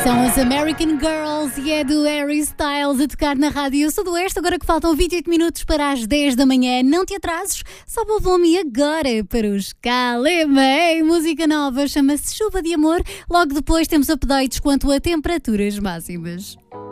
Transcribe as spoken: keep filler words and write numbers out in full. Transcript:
São as American Girls e é do Harry Styles a tocar na Rádio Sudoeste. Agora que faltam vinte e oito minutos para as dez da manhã, não te atrases, sobe o volume agora para os Kalema. Ei, música nova, chama-se Chuva de Amor. Logo depois temos updates quanto a temperaturas máximas.